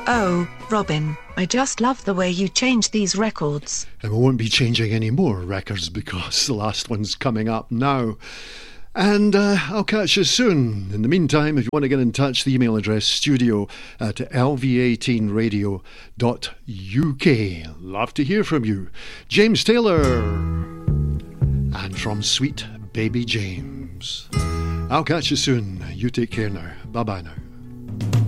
Oh, Robin, I just love the way you change these records. And we won't be changing any more records because the last one's coming up now. And I'll catch you soon. In the meantime, if you want to get in touch, the email address studio@lv18radio.uk. Love to hear from you. James Taylor. And from Sweet Baby James. I'll catch you soon. You take care now. Bye-bye now.